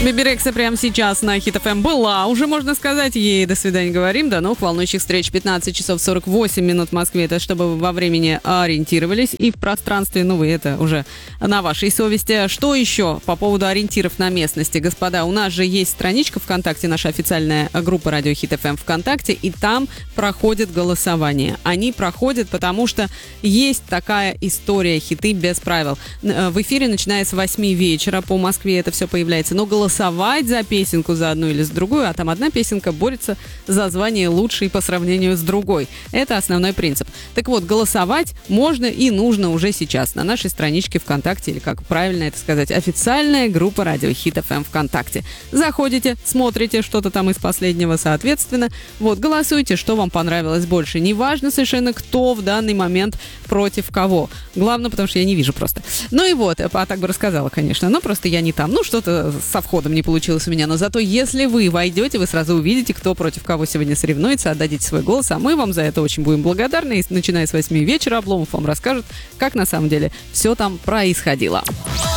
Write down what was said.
Биби Рекса прямо сейчас на Хит ФМ была, уже можно сказать, ей до свидания говорим, до новых волнующих встреч. 15 часов 48 минут в Москве, это чтобы вы во времени ориентировались, и в пространстве, вы это уже на вашей совести. Что еще по поводу ориентиров на местности, господа? У нас же есть страничка ВКонтакте, наша официальная группа Радио Хит ФМ ВКонтакте, и там проходит голосование. Они проходят, потому что есть такая история «Хиты без правил». В эфире, начиная с 8 вечера по Москве, это все появляется, но голосовать за песенку, за одну или за другую, а там одна песенка борется за звание лучшей по сравнению с другой. Это основной принцип. Так вот, голосовать можно и нужно уже сейчас на нашей страничке ВКонтакте, или, как правильно это сказать, официальная группа Радио Хит ФМ ВКонтакте. Заходите, смотрите что-то там из последнего, соответственно. Голосуйте, что вам понравилось больше. Неважно совершенно, кто в данный момент против кого. Главное, потому что я не вижу просто. А так бы рассказала, конечно, но просто я не там. Что-то со входом не получилось у меня. Но зато, если вы войдете, вы сразу увидите, кто против кого сегодня соревнуется, отдадите свой голос, а мы вам за это очень будем благодарны. И начиная с 8 вечера Обломов вам расскажет, как на самом деле все там происходило.